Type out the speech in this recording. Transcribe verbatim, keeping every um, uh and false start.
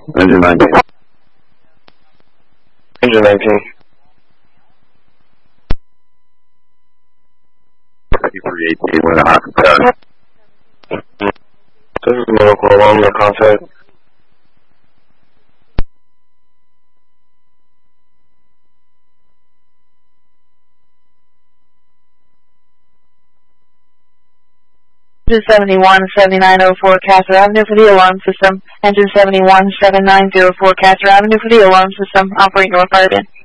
Engine nineteen. Engine nineteen. three eighteen with a hot contact. This is medical along the contact. Engine seventy-one seven nine zero four Casper Avenue for the alarm system. Engine seventy-one seven nine zero four Casper Avenue for the alarm system. Operate North Arden.